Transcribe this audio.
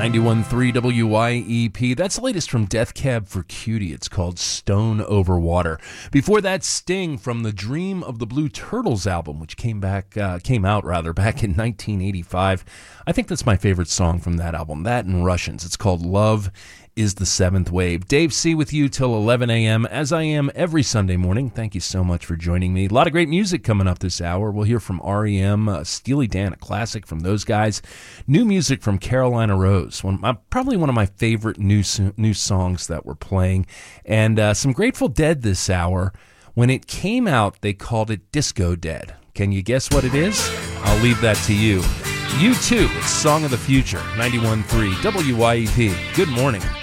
91.3 WYEP. That's the latest from Death Cab for Cutie. It's called Stone Over Water. Before that, Sting from the Dream of the Blue Turtles album, which came out back in 1985. I think that's my favorite song from that album. That and Russians. It's called Love is the Seventh Wave. Dave C. with you till 11 a.m., as I am every Sunday morning. Thank you so much for joining me. A lot of great music coming up this hour. We'll hear from R.E.M., Steely Dan, a classic from those guys. New music from Carolina Rose, probably one of my favorite new songs that we're playing. And some Grateful Dead this hour. When it came out, they called it Disco Dead. Can you guess what it is? I'll leave that to you. U2, it's Song of the Future, 91.3 WYEP. Good morning.